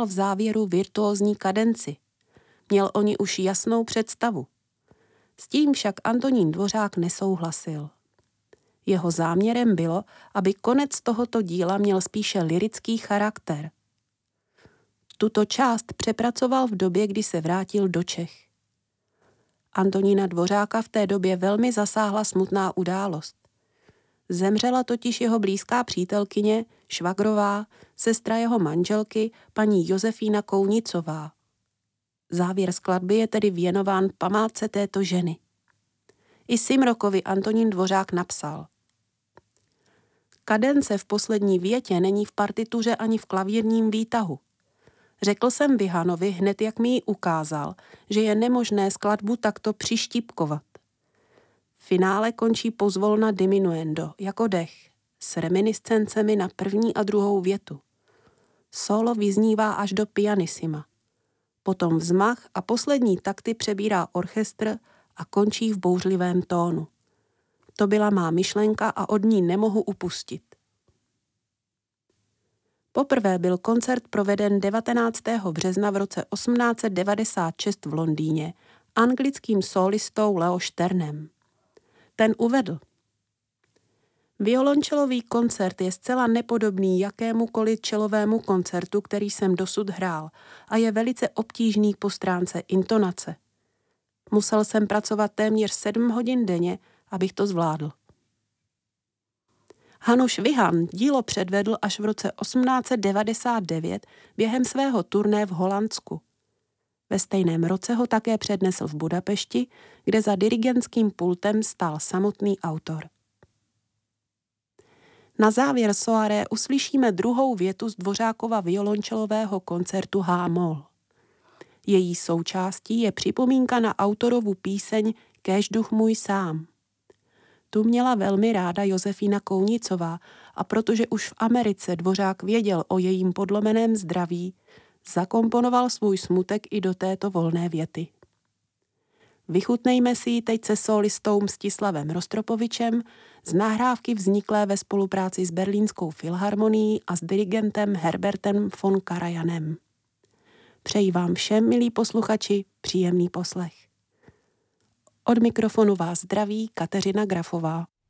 v závěru virtuózní kadenci. Měl o ní už jasnou představu. S tím však Antonín Dvořák nesouhlasil. Jeho záměrem bylo, aby konec tohoto díla měl spíše lyrický charakter. Tuto část přepracoval v době, kdy se vrátil do Čech. Antonína Dvořáka v té době velmi zasáhla smutná událost. Zemřela totiž jeho blízká přítelkyně, švagrová, sestra jeho manželky, paní Josefína Kounicová. Závěr skladby je tedy věnován památce této ženy. I Simrokovi Antonín Dvořák napsal: Kadence v poslední větě není v partituře ani v klavírním výtahu. Řekl jsem Vihanovi hned, jak mi ji ukázal, že je nemožné skladbu takto přištípkovat. Finále končí pozvolna diminuendo, jako dech, s reminiscencemi na první a druhou větu. Solo vyznívá až do pianissima. Potom vzmach a poslední takty přebírá orchestr a končí v bouřlivém tónu. To byla má myšlenka a od ní nemohu upustit. Poprvé byl koncert proveden 19. března v roce 1896 v Londýně anglickým sólistou Leo Sternem. Ten uvedl: Violončelový koncert je zcela nepodobný jakémukoliv čelovému koncertu, který jsem dosud hrál, a je velice obtížný po stránce intonace. Musel jsem pracovat téměř 7 hodin denně, abych to zvládl. Hanuš Vihan dílo předvedl až v roce 1899 během svého turné v Holandsku. Ve stejném roce ho také přednesl v Budapešti, kde za dirigentským pultem stál samotný autor. Na závěr soirée uslyšíme druhou větu z Dvořákova violončelového koncertu H-moll. Její součástí je připomínka na autorovu píseň Kéž duch můj sám. Tu měla velmi ráda Josefína Kounicová a protože už v Americe Dvořák věděl o jejím podlomeném zdraví, zakomponoval svůj smutek i do této volné věty. Vychutnejme si ji teď se sólistou Mstislavem Rostropovičem z nahrávky vzniklé ve spolupráci s Berlínskou filharmonií a s dirigentem Herbertem von Karajanem. Přeji vám všem, milí posluchači, příjemný poslech. Od mikrofonu vás zdraví Kateřina Grafová.